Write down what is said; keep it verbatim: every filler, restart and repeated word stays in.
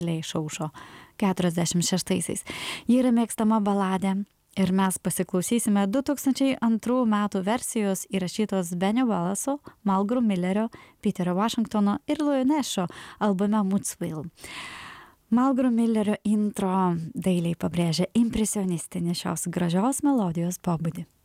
išaušo keturiasdešimt šeštaisiais. Ji yra mėgstama baladė ir mes pasiklausysime du tūkstančiai antrų metų versijos įrašytos Benio Wallace'o, Malcolm Millerio, Peterio Washingtono ir Louis Nash'o albume Moodsville. Malcolm Millerio intro dailiai pabrėžia impresionistinį šios gražios melodijos pobūdį.